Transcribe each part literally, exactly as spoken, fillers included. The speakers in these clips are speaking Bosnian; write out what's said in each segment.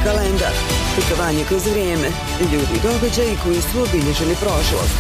kalendar, putovanje kroz vrijeme, ljudi i događaji koji su obilježili prošlost.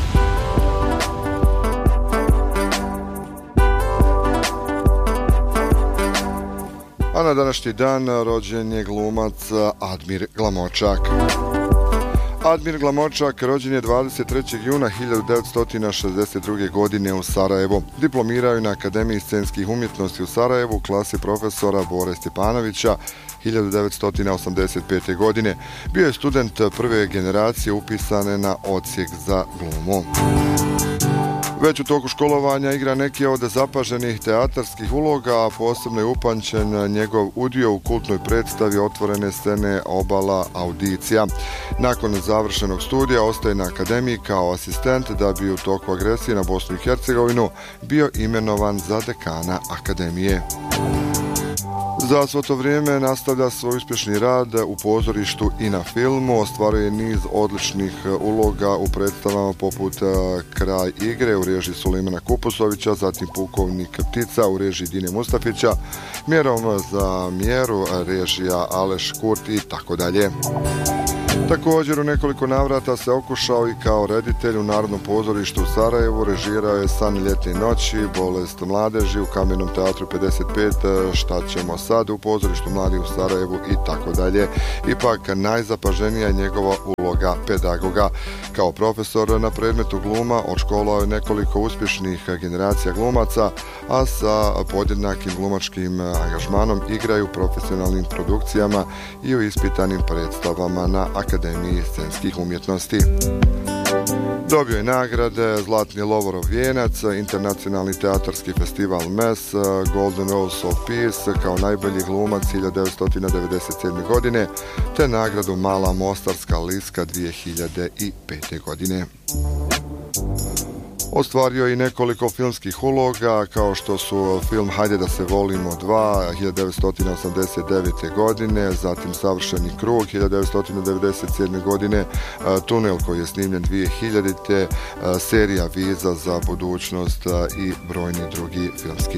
A na današnji dan rođen je glumac Admir Glamočak. Admir Glamočak rođen je dvadeset trećeg juna hiljadu devetsto šezdeset druge. godine u Sarajevu. Diplomirao je na Akademiji scenskih umjetnosti u Sarajevu u klasi profesora Bore Stjepanovića hiljadu devetsto osamdeset pete. godine. Bio je student prve generacije upisane na odsjek za glumu. Već u toku školovanja igra neke od zapaženih teatarskih uloga, a posebno je upamćen njegov udio u kultnoj predstavi Otvorene scene Obala audicija. Nakon završenog studija ostaje na akademiji kao asistent da bi u toku agresije na Bosnu i Hercegovinu bio imenovan za dekana akademije. Za svo to vrijeme nastavlja svoj uspješni rad u pozorištu i na filmu, ostvaruje niz odličnih uloga u predstavama poput Kraj igre u režiji Sulejmana Kupusovića, zatim Pukovnik Ptica u režiji Dine Mustafića, Mjerom za mjeru režija Aleš Kurti i tako dalje. Također u nekoliko navrata se okušao i kao reditelj u Narodnom pozorištu u Sarajevu, režirao je San ljetne noći, Bolest mladeži u Kamenom teatru pedeset pet, Šta ćemo sad u pozorištu mladih u Sarajevu i tako dalje. Ipak najzapaženija je njegova uloga pedagoga. Kao profesor na predmetu gluma odškolovao je nekoliko uspješnih generacija glumaca, a sa podjednakim glumačkim angažmanom igraju u profesionalnim produkcijama i u ispitanim predstavama na Akademiji scenskih umjetnosti. Dobio je nagrade Zlatni Lovorov vijenac, Internacionalni teatarski festival M E S, Golden Rose of Peace kao najbolji glumac hiljadu devetsto devedeset sedme. godine, te nagradu Mala Mostarska liska dvije hiljade pete. godine. Ostvario i nekoliko filmskih uloga, kao što su film Hajde da se volimo dva hiljadu devetsto osamdeset devete. godine, zatim Savršeni krug hiljadu devetsto devedeset sedme. godine, Tunel koji je snimljen dvije hiljadite. serija Viza za budućnost i brojni drugi filmski